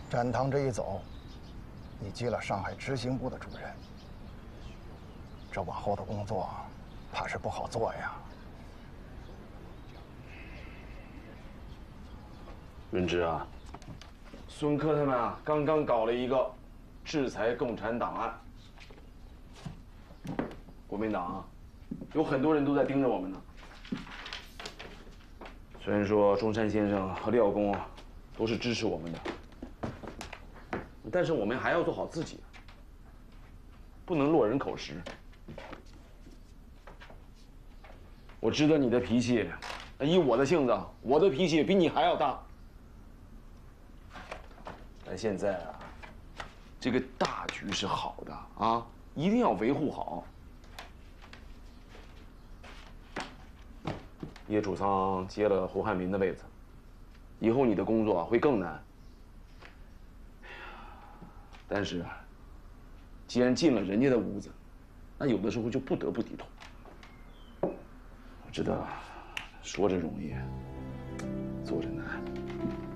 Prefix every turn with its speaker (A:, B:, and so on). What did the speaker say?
A: 展堂这一走，你接了上海执行部的主任，这往后的工作，怕是不好做呀。
B: 润之啊，孙科他们啊，刚刚搞了一个制裁共产党案。国民党啊，有很多人都在盯着我们呢。虽然说中山先生和廖公啊，都是支持我们的，但是我们还要做好自己，不能落人口实。我知道你的脾气，以我的性子，我的脾气比你还要大。但现在啊，这个大局是好的啊，一定要维护好。叶楚仓接了胡汉民的位子，以后你的工作会更难。但是，既然进了人家的屋子，那有的时候就不得不低头。我知道，说着容易，做着难。